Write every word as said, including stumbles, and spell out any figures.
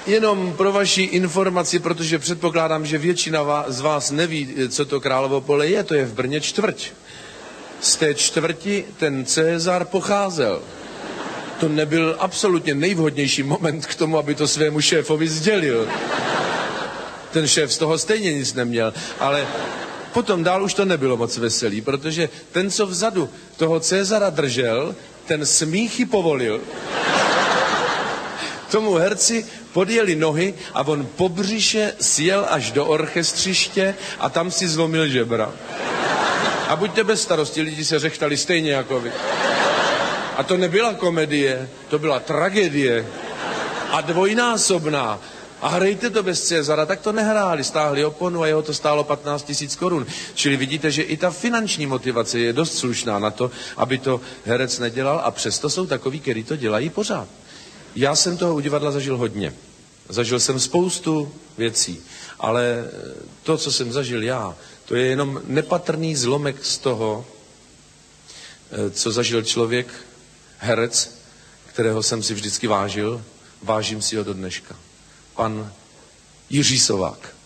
Jenom pro vaši informaci, protože předpokládám, že většina z vás neví, co to Královo pole je, to je v Brně čtvrť. Z té čtvrti ten Cezar pocházel. To nebyl absolutně nejvhodnější moment k tomu, aby to svému šéfovi sdělil. Ten šéf z toho stejně nic neměl, ale potom dál už to nebylo moc veselý, protože ten, co vzadu toho Cezara držel, ten smíchy povolil. Tomu herci podjeli nohy a on po břiše sjel až do orchestřiště a tam si zlomil žebra. A buďte bez starosti, lidi se řechtali stejně jako vy. A to nebyla komedie, to byla tragédie. A dvojnásobná. A hrajte to bez Cezara, tak to nehráli, stáhli oponu a jeho to stálo patnáct tisíc korun. Čili vidíte, že i ta finanční motivace je dost slušná na to, aby to herec nedělal a přesto jsou takoví, kteří to dělají pořád. Já jsem toho u divadla zažil hodně. Zažil jsem spoustu věcí, ale to, co jsem zažil já, to je jenom nepatrný zlomek z toho, co zažil člověk, herec, kterého jsem si vždycky vážil, vážím si ho do dneška. Pan Jiří Sovák.